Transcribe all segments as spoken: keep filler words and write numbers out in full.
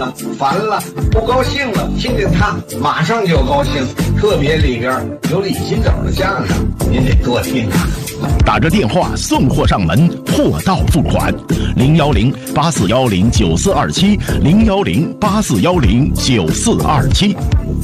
了，烦了，不高兴了，听听他马上就高兴。特别里边有李金斗的相声，您得多听啊。 打着电话送货上门，货到付款，零幺零八四幺零九四二七，零幺零八四幺零九四二七。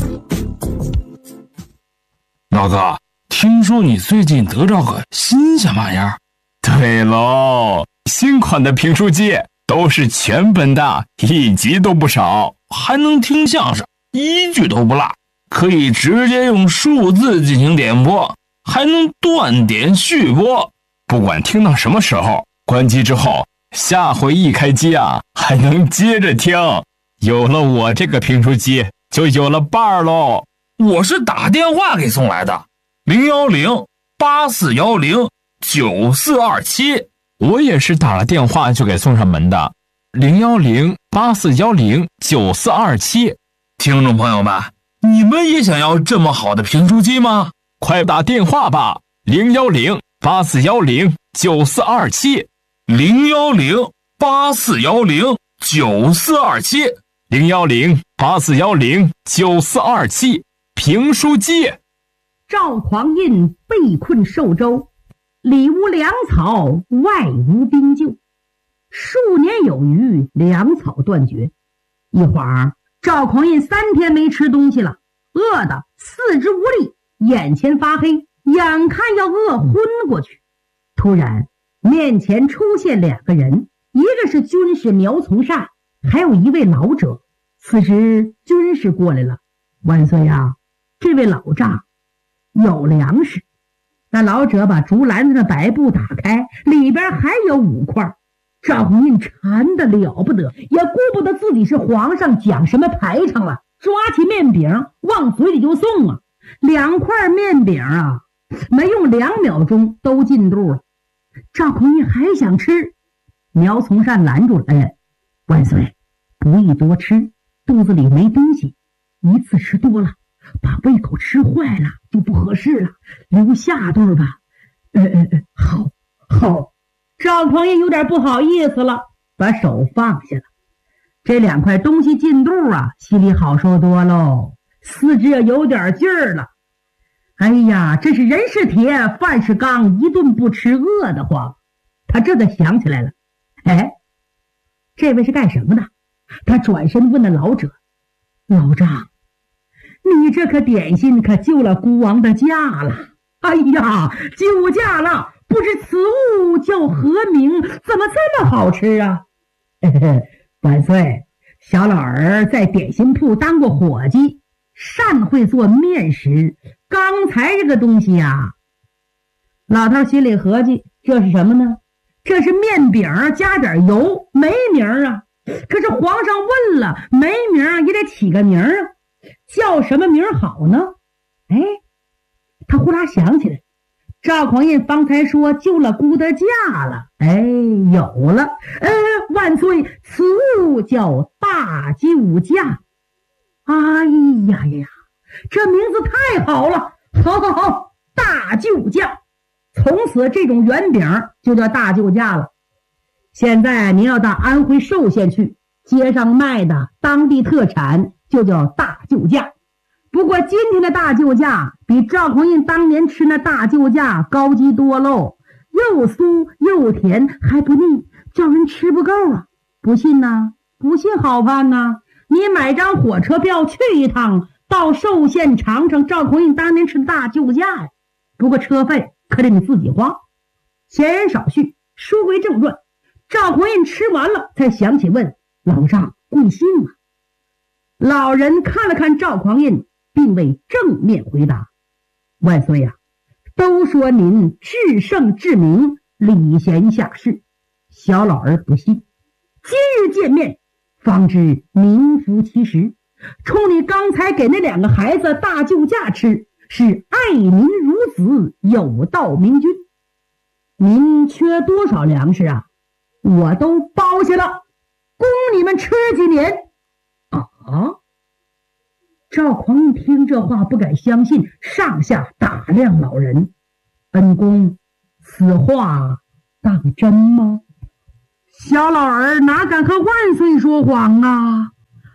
老哥，听说你最近得着个新鲜玩意儿？ 对喽，新款的评书机都是全本的，一集都不少， 还能听相声，一句都不落，可以直接用数字进行点播，还能断点续播。 不管听到什么时候，关机之后，下回一开机啊，还能接着听。有了我这个评书机，就有了伴儿喽。 我是打电话给送来的，零幺零八四幺零九四二七。 我也是打了电话就给送上门的，零幺零八四幺零九四二七。 听众朋友们，你们也想要这么好的评书机吗？ 快打电话吧，零幺零八四幺零九四二七， 零幺零八四幺零九四二七， 零幺零八四幺零九四二七。评书机。 赵匡胤被困寿州，里无粮草，外无兵救，数年有余，粮草断绝。一会儿赵匡胤三天没吃东西了，饿得四肢无力，眼前发黑，眼看要饿昏过去。突然面前出现两个人，一个是军士苗从善，还有一位老者。此时军士过来了，万岁啊，这位老丈有粮食。那老者把竹篮子的白布打开，里边还有五块。赵匡胤馋得了不得，也顾不得自己是皇上讲什么排场了，抓起面饼往嘴里就送啊。两块面饼啊，没用两秒钟都进肚了。赵匡胤还想吃，苗从善拦住了，哎，万岁，不宜多吃，肚子里没东西，一次吃多了把胃口吃坏了就不合适了，留下顿吧。呃呃呃，好好。赵匡胤有点不好意思了，把手放下了。这两块东西进肚啊，心里好受多喽，四肢也有点劲儿了。哎呀，这是人是铁，饭是钢，一顿不吃饿得慌。他这才想起来了，哎，这位是干什么的？他转身问了老者，老丈，你这颗点心可救了孤王的驾了。哎呀，救驾了，不知此物叫何名，怎么这么好吃啊？嘿嘿，万岁，小老儿在点心铺当过伙计，善会做面食。刚才这个东西呀，老头心里合计，这是什么呢？这是面饼加点油，没名啊。可是皇上问了，没名也得起个名啊，叫什么名好呢？哎，他忽然想起来，赵匡胤方才说救了孤的驾了。哎，有了，呃，万岁，此物叫大救驾。哎呀呀，这名字太好了，好好好，大救驾。从此这种圆饼就叫大救驾了。现在您要到安徽寿县去，街上卖的当地特产就叫大救驾。不过今天的大救驾比赵匡胤当年吃那大救驾高级多喽，又酥又甜还不腻，叫人吃不够啊。不信呢？不信好办呢，你买张火车票去一趟，到寿县尝尝赵匡胤当年吃的大救驾呀。不过车费可得你自己花。闲言少叙，书归正传。赵匡胤吃完了才想起问老丈贵姓啊？老人看了看赵匡胤，并未正面回答。万岁呀、啊，都说您至圣至明，礼贤下士，小老儿不信。今日见面，方知名副其实。冲你刚才给那两个孩子大救驾吃，是爱民如子，有道明君。您缺多少粮食啊？我都包下了，供你们吃几年。啊！赵匡胤听这话不敢相信，上下打量老人。恩公，此话当真吗？小老儿哪敢和万岁说谎啊！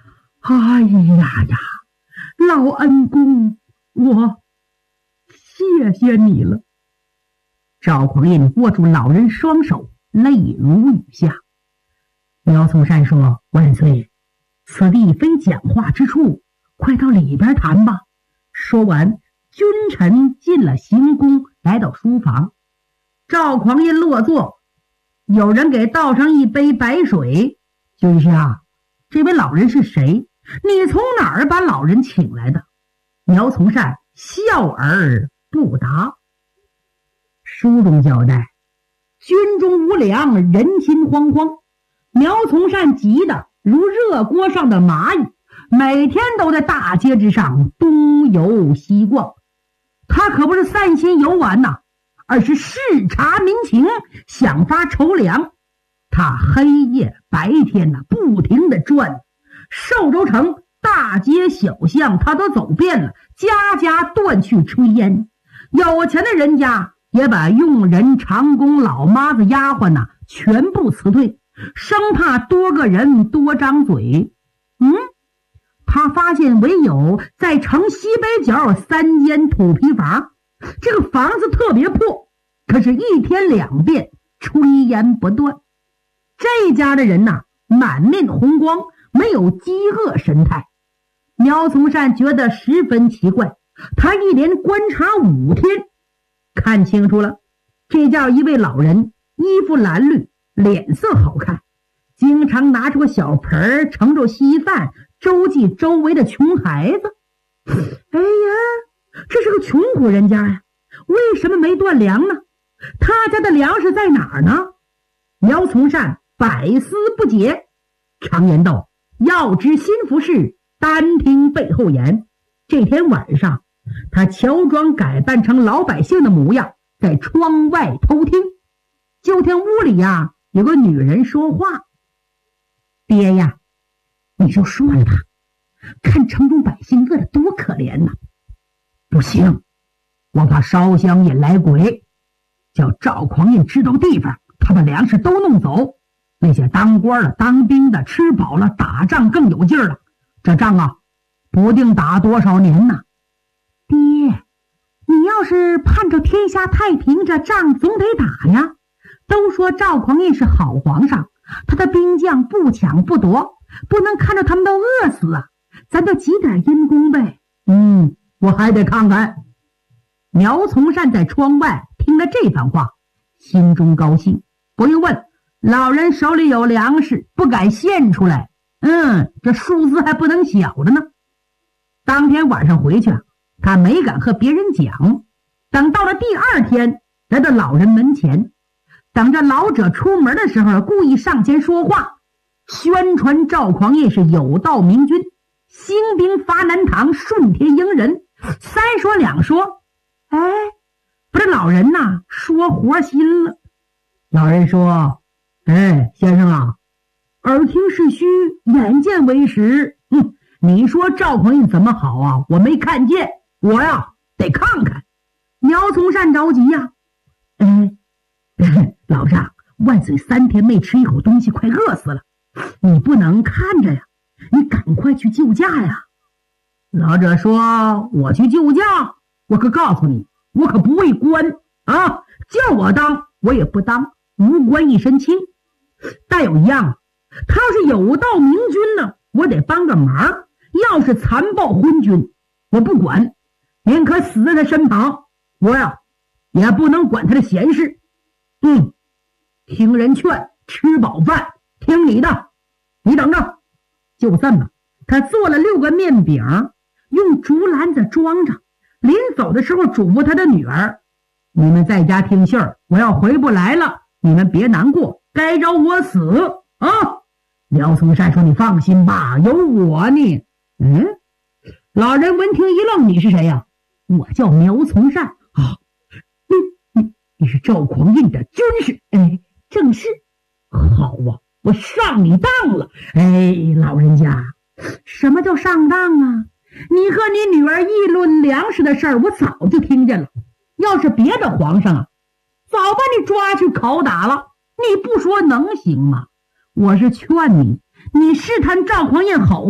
哎呀呀，老恩公，我谢谢你了。赵匡胤握住老人双手，泪如雨下。苗从善说：“万岁，此地非讲话之处，快到里边谈吧。”说完，君臣进了行宫，来到书房。赵匡胤落座，有人给倒上一杯白水。君下，这位老人是谁？你从哪儿把老人请来的？苗从善笑而不答。书中交代，军中无粮，人心惶惶。苗从善急得如热锅上的蚂蚁，每天都在大街之上东游西逛。他可不是散心游玩呐，而是视察民情，想发筹粮。他黑夜白天呐、啊，不停地转寿州城大街小巷，他都走遍了，家家断去炊烟。有钱的人家也把佣人、长工、老妈子、丫鬟呐、啊、全部辞退，生怕多个人多张嘴。嗯，他发现唯有在城西北角三间土坯房，这个房子特别破，可是一天两遍炊烟不断。这家的人呐、啊，满面红光，没有饥饿神态。苗从善觉得十分奇怪，他一连观察五天，看清楚了，这叫一位老人，衣服蓝绿，脸色好看，经常拿出个小盆盛着稀饭周济周围的穷孩子。哎呀，这是个穷苦人家呀，为什么没断粮呢？他家的粮食在哪儿呢？苗从善百思不解。常言道，要知心腹事，单听背后言。这天晚上，他乔装改扮成老百姓的模样，在窗外偷听。就听屋里呀有个女人说话：“爹呀，你就说了吧，看城中百姓饿得多可怜呐！”不行，我怕烧香引来鬼，叫赵匡胤知道地方，他把粮食都弄走。那些当官的、当兵的吃饱了，打仗更有劲儿了。这仗啊，不定打多少年呢。爹，你要是盼着天下太平，这仗总得打呀。都说赵匡胤是好皇上，他的兵将不抢不夺，不能看着他们都饿死啊。咱就积点阴功呗。嗯，我还得看看。苗从善在窗外听了这番话，心中高兴，不用问，老人手里有粮食，不敢献出来。嗯，这数字还不能小的呢。当天晚上回去啊，他没敢和别人讲。等到了第二天，来到老人门前，等着老者出门的时候，故意上前说话，宣传赵匡胤是有道明君，兴兵伐南唐，顺天应人。三说两说，哎，把这老人呐说活心了。老人说：“哎，先生啊，耳听是虚，眼见为实。嗯，你说赵匡胤怎么好啊？我没看见，我呀得看看。”苗从善着急呀、啊，哎，老丈，万岁三天没吃一口东西，快饿死了，你不能看着呀，你赶快去救驾呀。老者说：“我去救驾，我可告诉你，我可不为官啊，叫我当我也不当，无官一身轻。但有一样，他要是有道明君呢，我得帮个忙；要是残暴昏君，我不管，宁可死在他身旁，我呀也不能管他的闲事。嗯，听人劝，吃饱饭，听你的，你等着。”就这么，他做了六个面饼，用竹篮子装着，临走的时候嘱咐他的女儿：“你们在家听信儿，我要回不来了，你们别难过，该着我死啊！”苗从善说：“你放心吧，有我呢。”嗯，老人闻听一愣：“你是谁呀、啊？”“我叫苗从善。”“啊，你你你是赵匡胤的军师？”“哎，正是。”“好啊，我上你当了。”“哎，老人家，什么叫上当啊？你和你女儿议论粮食的事儿，我早就听见了。要是别的皇上啊，早把你抓去拷打了。你不说能行吗？我是劝你，你试探赵匡胤好